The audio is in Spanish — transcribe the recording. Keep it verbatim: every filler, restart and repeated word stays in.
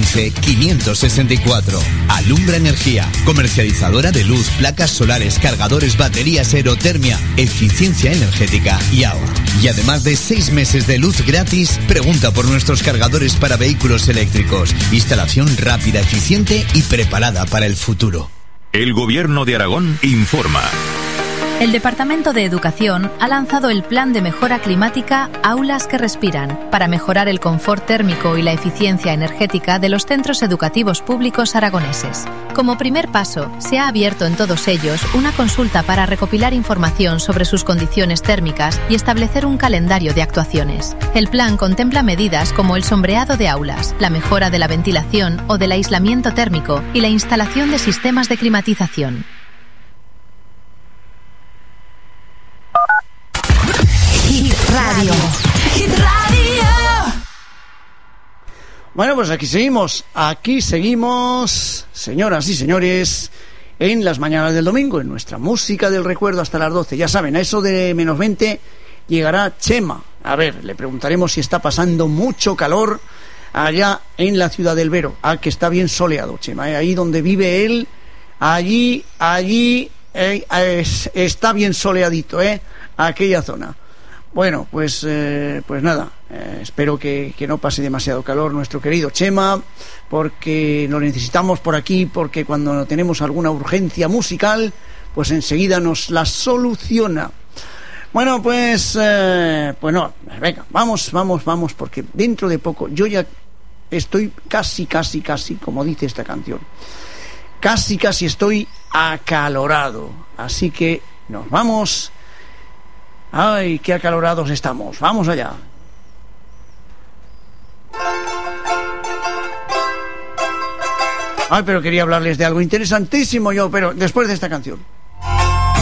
quince, quinientos sesenta y cuatro. Alumbra Energía, comercializadora de luz, placas solares, cargadores, baterías, aerotermia, eficiencia energética y ahorro. Y además de seis meses de luz gratis, pregunta por nuestros cargadores para vehículos eléctricos. Instalación rápida, eficiente y preparada para el futuro. El Gobierno de Aragón informa. El Departamento de Educación ha lanzado el Plan de Mejora Climática Aulas que Respiran para mejorar el confort térmico y la eficiencia energética de los centros educativos públicos aragoneses. Como primer paso, se ha abierto en todos ellos una consulta para recopilar información sobre sus condiciones térmicas y establecer un calendario de actuaciones. El plan contempla medidas como el sombreado de aulas, la mejora de la ventilación o del aislamiento térmico y la instalación de sistemas de climatización. Hit Radio. Hit Radio. Bueno, pues aquí seguimos, aquí seguimos, señoras y señores, en las mañanas del domingo, en nuestra música del recuerdo hasta las doce. Ya saben, a eso de menos veinte llegará Chema. A ver, le preguntaremos si está pasando mucho calor allá en la ciudad del Vero. Ah, que está bien soleado, Chema, ¿eh? Ahí donde vive él, allí, allí, eh, es, está bien soleadito, ¿eh? Aquella zona. Bueno, pues eh, pues nada, eh, espero que, que no pase demasiado calor nuestro querido Chema, porque lo necesitamos por aquí, porque cuando tenemos alguna urgencia musical, pues enseguida nos la soluciona. Bueno, pues, eh, pues no, venga, vamos, vamos, vamos, porque dentro de poco yo ya estoy casi, casi, casi, como dice esta canción, casi, casi estoy acalorado, así que nos vamos. ¡Ay, qué acalorados estamos! ¡Vamos allá! Ay, pero quería hablarles de algo interesantísimo yo, pero después de esta canción.